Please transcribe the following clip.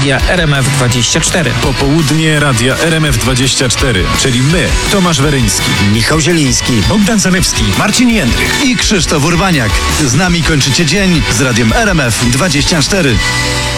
radia RMF24. Popołudnie radia RMF24, czyli my, Tomasz Weryński, Michał Zieliński, Bogdan Zanewski, Marcin Jędrych i Krzysztof Urbaniak. Z nami kończycie dzień z radiem RMF24.